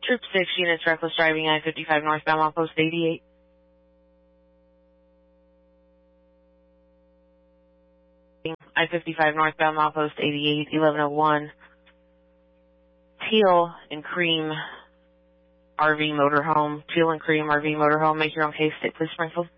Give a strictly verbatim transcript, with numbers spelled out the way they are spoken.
Troop six units, reckless driving, I fifty-five northbound, mile post eighty-eight. I fifty-five northbound, mile post eighty-eight, eleven oh one. Teal and cream R V motorhome. Teal and cream R V motorhome. Make your own case. State police Springfield.